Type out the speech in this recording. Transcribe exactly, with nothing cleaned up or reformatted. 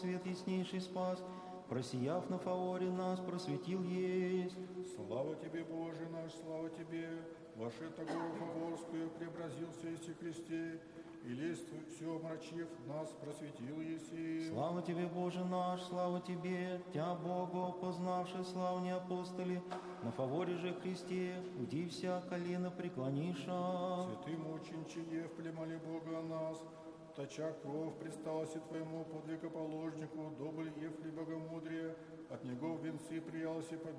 свет яснейший спас, просияв на фаоре нас, просветил есть. Слава тебе, Боже наш, слава тебе, вошед гору Фаворскую, преобразился еси Христе, и лесть все омрачив нас, просветил еси. Слава тебе, Боже наш, слава тебе, Тя, Бога, познавши славные апостоли, на фаворе же Христе, уди вся колено преклониша. Святым ученче Ев, племали Бога о нас, точа кровь предсталась и твоему подвигоположнику, добрый Ев ли богомудрие, от него в венцы приялся победы.